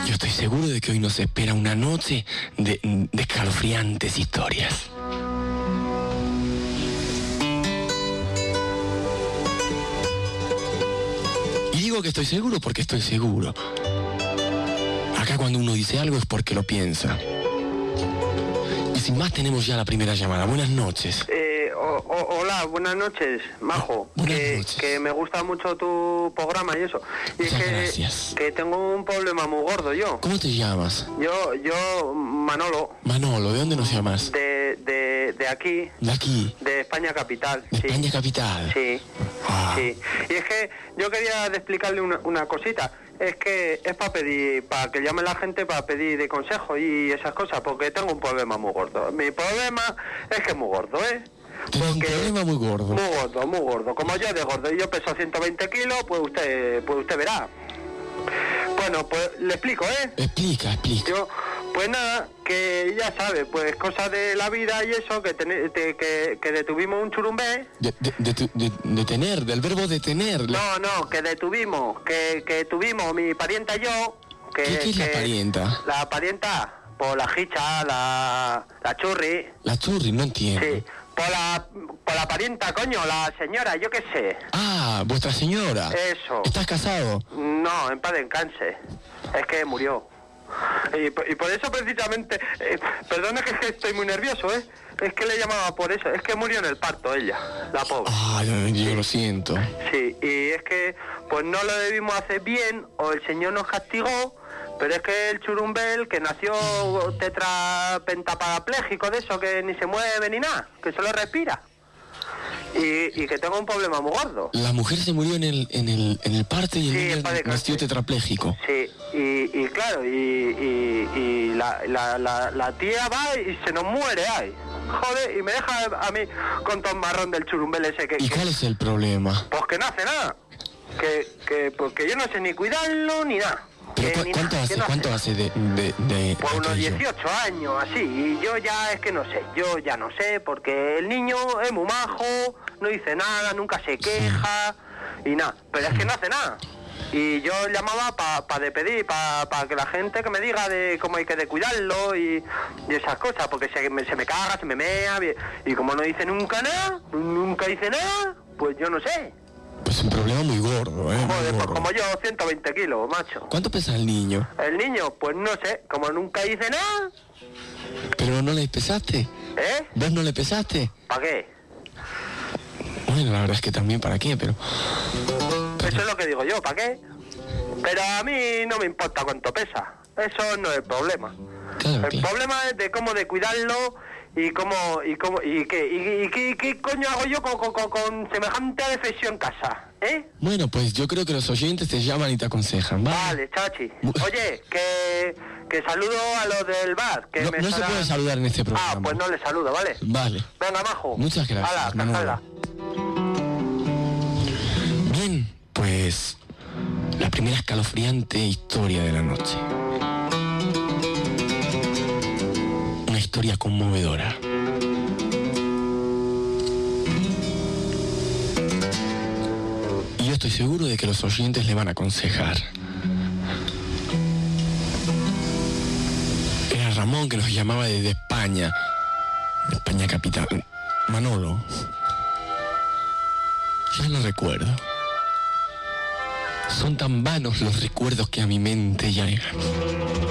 Yo estoy seguro de que hoy nos espera una noche de escalofriantes historias. Y digo que estoy seguro porque estoy seguro. Acá cuando uno dice algo es porque lo piensa. Y sin más tenemos ya la primera llamada. Buenas noches. Hola, buenas noches, Majo. Buenas noches. Que me gusta mucho tu programa y eso. Y Muchas es gracias. que tengo un problema muy gordo yo. ¿Cómo te llamas? Yo, Manolo, Manolo, ¿de dónde nos llamas? de aquí, De aquí, de España Capital. de sí. España Capital. Sí, Ah. sí. Y es que yo quería explicarle una cosita. Es que es para que llame la gente para pedir de consejo y esas cosas, porque tengo un problema muy gordo. Mi problema es que es muy gordo, ¿eh? Tienes un problema muy gordo. Muy gordo. Como yo de gordo y yo peso 120 kilos, pues usted verá. Bueno, pues le explico, ¿eh? Explica. Yo, pues nada, que ya sabe, pues cosas de la vida y eso, que detuvimos un churumbé. Detener, del verbo detener. No, que detuvimos, que tuvimos mi parienta y yo. ¿Qué es la parienta? La parienta, por la jicha, la churri. La churri, no entiendo. Sí, por la parienta, coño, la señora, yo qué sé. Ah, vuestra señora. Eso. ¿Estás casado? No, en paz descanse. Es que murió. Y por eso precisamente, perdona que estoy muy nervioso, ¿eh? Es que le llamaba por eso, es que murió en el parto ella, la pobre. Ah, yo lo siento. Sí, y es que pues no lo debimos hacer bien, o el Señor nos castigó, pero es que el churumbel, que nació tetrapentaparapléjico de eso, que ni se mueve ni nada, que solo respira. Y que tengo un problema muy gordo. La mujer se murió en el parto y el Sí, niño en paz descanse. nació tetrapléjico. Sí, y claro, la tía va y se nos muere, ay. Joder, y me deja a mí con todo el marrón del churumbel ese que... ¿Y cuál es el problema? Pues que no hace nada. Porque yo no sé ni cuidarlo ni nada. ¿Pero Ni cuánto nada, hace? que no ¿Cuánto hace de Pues unos aquello? 18 años, así, y yo ya es que no sé, yo ya no sé, porque el niño es muy majo, no dice nada, nunca se queja, y nada, pero es que no hace nada. Y yo llamaba para pedir, para que la gente que me diga de cómo hay que de cuidarlo y esas cosas, porque se me caga, se me mea, y como no dice nunca dice nada, pues yo no sé. Pues un problema muy gordo, ¿eh? Muy Joder, pues gordo. como yo, 120 kilos, macho. ¿Cuánto pesa el niño? El niño, pues no sé, como nunca dice nada, ¿Pero no le pesaste? ¿eh? ¿Vos no le pesaste? ¿Para qué? Bueno, la verdad es que también para qué, pero... Eso es lo que digo yo, ¿para qué? Pero a mí no me importa cuánto pesa, eso no es el problema. Claro, El problema es de cómo de cuidarlo y qué coño hago yo con semejante defección en casa, ¿eh? Bueno, pues yo creo que los oyentes te llaman y te aconsejan, ¿vale? Vale, chachi. Oye, que saludo a los del bar. Que No se puede saludar en este programa. Ah, pues no le saludo, ¿vale? Vale. Venga, majo. Muchas gracias, Hala, Manolo. cazala. Bien, pues... la primera escalofriante historia de la noche. Una historia conmovedora. Y yo estoy seguro de que los oyentes le van a aconsejar. Era Ramón que nos llamaba desde España. De España capital. Manolo. Ya no recuerdo. Son tan vanos los recuerdos que a mi mente llegan.